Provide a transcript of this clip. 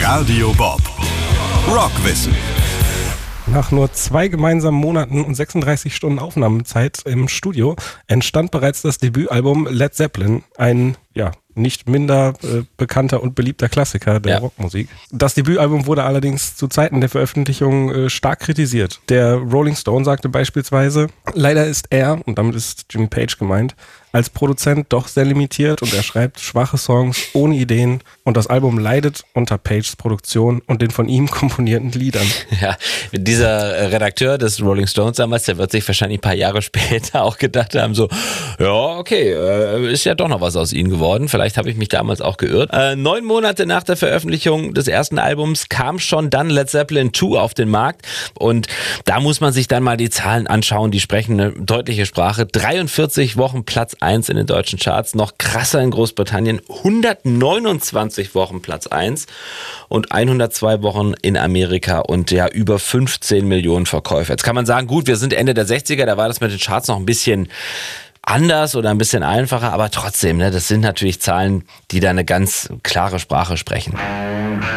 Radio Bob. Rockwissen. Nach nur 2 gemeinsamen Monaten und 36 Stunden Aufnahmezeit im Studio entstand bereits das Debütalbum Led Zeppelin, ein nicht minder bekannter und beliebter Klassiker der Rockmusik. Das Debütalbum wurde allerdings zu Zeiten der Veröffentlichung stark kritisiert. Der Rolling Stone sagte beispielsweise, leider ist er, und damit ist Jimmy Page gemeint, als Produzent doch sehr limitiert und er schreibt schwache Songs ohne Ideen und das Album leidet unter Pages Produktion und den von ihm komponierten Liedern. Ja, dieser Redakteur des Rolling Stones damals, der wird sich wahrscheinlich ein paar Jahre später auch gedacht haben, so, ja, okay, ist ja doch noch was aus ihnen geworden. Vielleicht habe ich mich damals auch geirrt. 9 Monate nach der Veröffentlichung des ersten Albums kam schon dann Led Zeppelin 2 auf den Markt und da muss man sich dann mal die Zahlen anschauen, die sprechen eine deutliche Sprache. 43 Wochen Platz 1 in den deutschen Charts, noch krasser in Großbritannien, 129 Wochen Platz 1 und 102 Wochen in Amerika und über 15 Millionen Verkäufe. Jetzt kann man sagen, gut, wir sind Ende der 60er, da war das mit den Charts noch ein bisschen anders oder ein bisschen einfacher, aber trotzdem, das sind natürlich Zahlen, die da eine ganz klare Sprache sprechen.